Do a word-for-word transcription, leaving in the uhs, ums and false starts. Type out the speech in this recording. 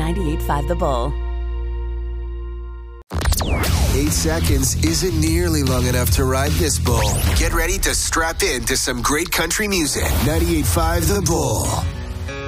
ninety-eight point five The Bull. Eight seconds isn't nearly long enough to ride this bull. Get ready to strap in to some great country music. ninety-eight point five The Bull.